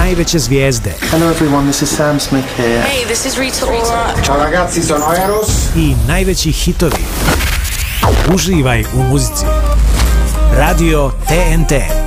najveće zvijezde. Hello everyone, this is Sam Smith here. Hey, this is Rita Ora. Ciao ragazzi, sono Eros. I najveći hitovi. Uživaj u muzici. Radio TNT.